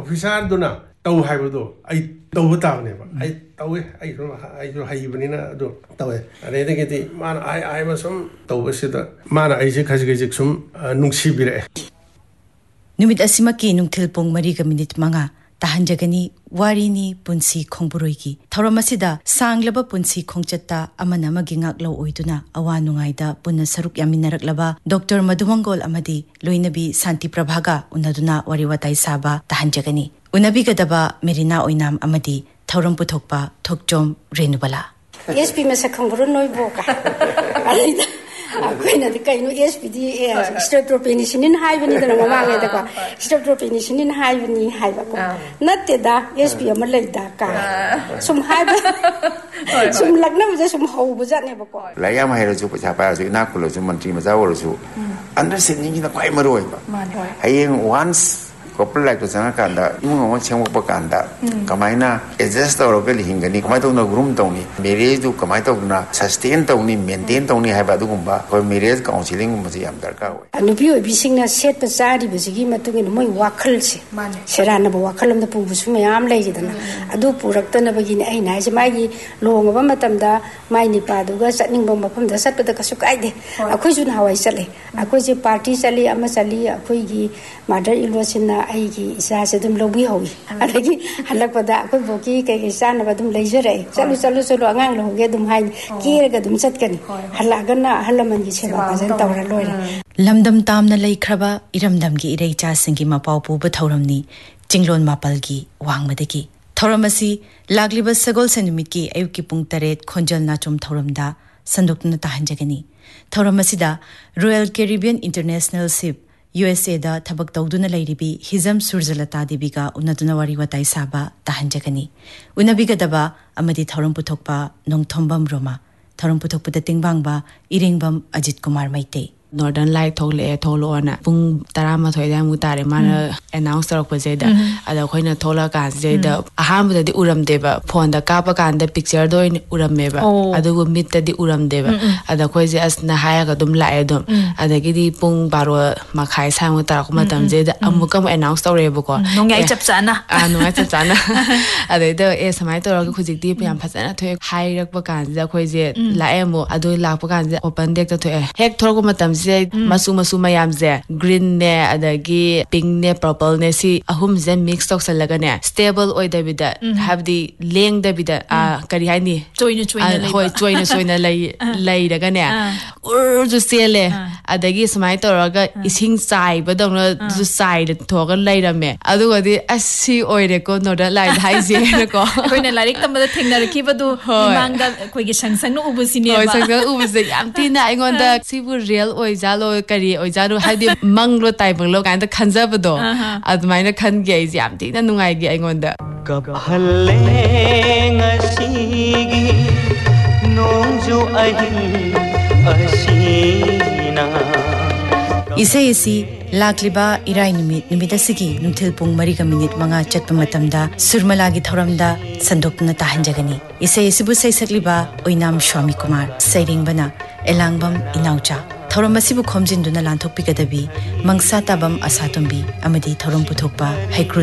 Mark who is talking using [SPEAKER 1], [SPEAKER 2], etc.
[SPEAKER 1] Officer दुना तौ हाइबदो आई तौ बतावनेबा आई तौवे आई जो हाइबनिना दो तौवे अरेदगेदि मान आई मसम तौबसिदा मान आइसे खजगेजिक सुम नुंगसिबिरे
[SPEAKER 2] नुमित असिमकी नुंगथिल पुंग 4:05 ताहंजगनी वारीनी पुंसी खोंगबुरोइगी थौरमसिदा सांगलबा पुंसी खोंगचत्ता अमनमगी ngaklo oiduna awa nungaida punna saruk yaminnarakhlaba doctor मधुमंगोल अमदी लोइनबी शांति प्रभागा उनदुना वरिवताई साबा ताहंजगनी उनबीगदबा मेरिना ओइनाम अमदी थौरम पुथोकपा थोकचोम रेनुबला
[SPEAKER 3] एसपी मसक खोंगबुरो नोइबोका अलिदा अखैना दि कैनो एसपीडी स्ट्रेप्टोपेनिसिलिन हाइबनिदना ममांगेदको स्ट्रेप्टोपेनिसिलिन हाइबनी हाइबको नत्तेदा एसपी अमा लैदा का सुम हाइबा सुम लग्नबजे सुम हौबजानेबको
[SPEAKER 4] लायाम हाइरजु पैसा पाजु इनाकुलजु मंत्री मजा वरजु अंडरस्टैंडिंग इना क्वाइ मरोइबा हायें ones couple like to Sanakanda, you know what some propaganda. Kamina is just our girl hingani, Kamato no groom tony, marriage to Kamato na, sustain tony, maintain tony Habadumba, or marriage counseling museum Darka.
[SPEAKER 3] And if you be singing a set Pasadi, was a game to in my wackles, Serana Wakalam the Pubusumi arm lady, Adu Purakana begin a nice Maggie, long of Amatamda, my Nipaduga, setting bomb upon the set with the Kasukaide. A question how I sell it. A question party sally, Amasali, a Quigi, mother ilwas in aigi isasadum lobi howi adagi halakpada akoi boki kai sana badum leijere chalu angang loge dum hain kiraga dum chatkani halagana halaman gi seba bajan tawra loire
[SPEAKER 2] lamdam tamna leikraba iramdam gi ireicha singi mapau pu ba thauramni chinglon mapal gi wangmadagi thauramasi lagliba sagol senumit ki ayuki pung 8 khonjal na chom thauramda sandokna tahanjagani thauramasida Royal Caribbean International Ship USA da thabak tawduna lairibi hizam surjalata dibiga unaduna wari watai saba tahanjagani unabiga daba amadi thoram puthokpa nongthombam roma thoram puthokpa da tingbangba irengbam Ajit Kumar Maite
[SPEAKER 5] Northern Light thole pung 12 da mu tare mana announce tarak pajeda ada khoina thola kan jeda aham da di uram deba phone da kapa kan da picture do uram meba adu mit da di uram deba ada khoi je asna haya ga dum lae dum ada gi di pung 12 makhai sang tarak matam jeda amukam announce tore ba ko
[SPEAKER 6] nongai chap chana
[SPEAKER 5] nongai chap chana ada da samai tor ga khujik di yam phajana thoe hai rak ba kan ja khoi je lae mo adu lak pa kan ja open deck ta thoe hek thor ko matam masu mayam je green ne adagi pink ne purple ne si ahum je mix tok salaga ne stable oi da bida have the leng da bida kari hani choina lay daga ne ur ju sele adagi samai toraga ising sai badong ju sai de thoga lay rame adu gadi asi oi re ko no da lai hai je ko
[SPEAKER 6] koina larik tamada thengna rakhi badu mangda koi gi sangsang no ubusine ba
[SPEAKER 5] sangsang ubuse yam tina ingon da sibu real oi jalo kari oi jaru hadi manglo tai banglo kan da khanjabado admaina khan ge yam tina nungai gi ingon da
[SPEAKER 7] kaphalle ngasigi nongju ahi asina
[SPEAKER 2] Isayasi lakliba irai numidasigi numthil pung 4:05 chatpa matamda surmalagi thoramda sandokna tahanjagani Isayasi bu saisakliba oinam Swami Kumar sairingbana elangbam inaucha thoramasibu khomjinduna lanthokpigadabi mangsa tabam asatumbi amadi thoram puthokpa haikru